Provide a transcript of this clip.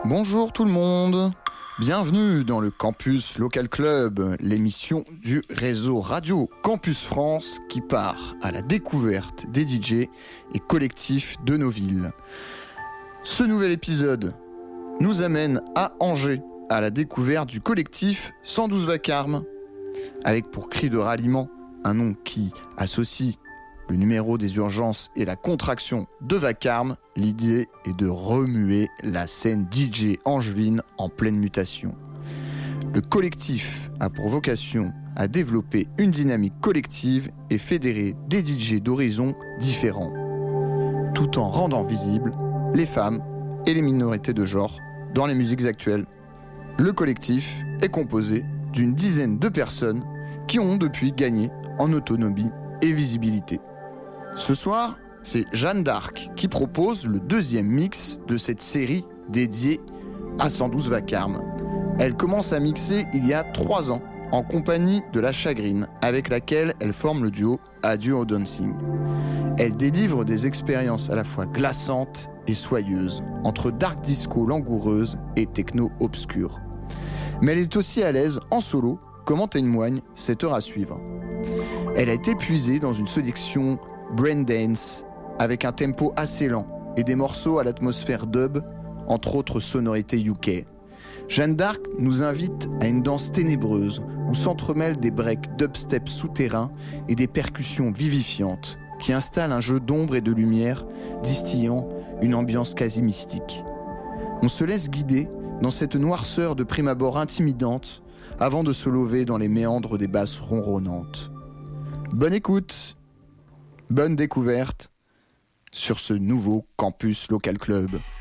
Bonjour tout le monde, bienvenue dans le Campus Local Club, l'émission du réseau radio Campus France qui part à la découverte des DJ et collectifs de nos villes. Ce nouvel épisode nous amène à Angers, à la découverte du collectif 112 Vacarme, avec pour cri de ralliement un nom qui associe le numéro des urgences et la contraction de Vacarme. L'idée est de remuer la scène DJ angevine en pleine mutation. Le collectif a pour vocation à développer une dynamique collective et fédérer des DJ d'horizons différents, tout en rendant visibles les femmes et les minorités de genre dans les musiques actuelles. Le collectif est composé d'une dizaine de personnes qui ont depuis gagné en autonomie et visibilité. Ce soir, c'est Jeanne d'Arc qui propose le deuxième mix de cette série dédiée à 112 Vacarme. Elle commence à mixer il y a 3 ans en compagnie de La Chagrine, avec laquelle elle forme le duo Adieu au Dancing. Elle délivre des expériences à la fois glaçantes et soyeuses, entre dark disco langoureuse et techno obscure. Mais elle est aussi à l'aise en solo, comme en témoigne cette heure à suivre. Elle a été puisée dans une sélection braindance avec un tempo assez lent et des morceaux à l'atmosphère dub, entre autres sonorités UK. Jeanne d'Arc nous invite à une danse ténébreuse où s'entremêlent des breaks dubstep souterrains et des percussions vivifiantes qui installent un jeu d'ombre et de lumière distillant une ambiance quasi mystique. On se laisse guider dans cette noirceur de prime abord intimidante avant de se lever dans les méandres des basses ronronnantes. Bonne écoute! Bonne découverte sur ce nouveau Campus Local Club.